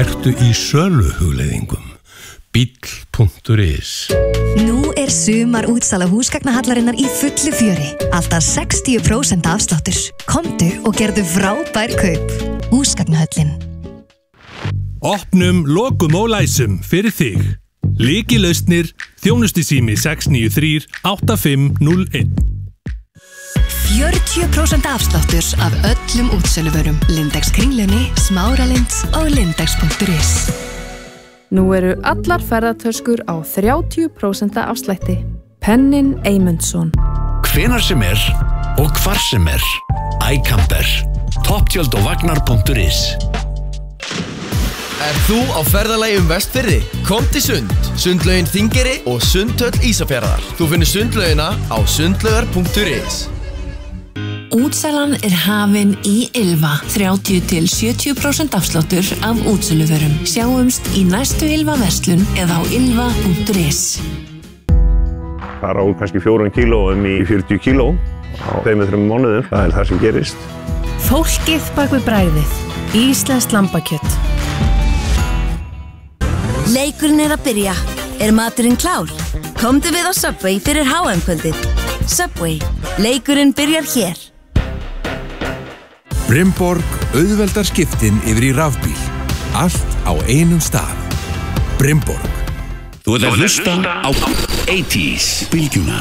Ertu í söluhugleiðingum? Bíll.is. Nú sumar útsala húsgagnahallarinnar í fullu fjöri. Alltaf 60% afsláttur. Komdu og gerðu frábær kaup. Húsgagnahöllin. Opnum, lokum og læsum fyrir þig. Lykilausnir, þjónustusími 693 8501. 40% afsláttur af öllum útsöluvörum. Lindex Kringlunni, Smáralind og Lindex.is. Nú allar ferðartöskur á 30% afslætti. Pennin Eymundsson. Hvenær sem og hvar sem iCamper. Topptjöld og vagnar.is. Þú á ferðalagi Vestfirði? Kom til Sund, Sundlaugin Þingeyri og Sundhöll Ísafjarðar. Þú finnur sundlaugina á sundlaugar.is. Útsalan hafin í Ylva. 30-70% afsláttur af útsöluvörum. Sjáumst í næstu Ylva-verslun eða á ylva.is. Fara úr kannski 4 kílóum í 40 kíló á 2-3 mánuðum. Það það sem gerist. Fólkið bak við bragðið. Íslenskt lambakjöt. Leikurinn að byrja. Maturinn klár? Komdu við á Subway fyrir HM-kvöldið. Subway. Leikurinn byrjar hér. Brimborg auðveldar skiptin yfir í rafbíl. Allt á einum stað. Brimborg. Þú að hlusta á 80s Bylgjuna.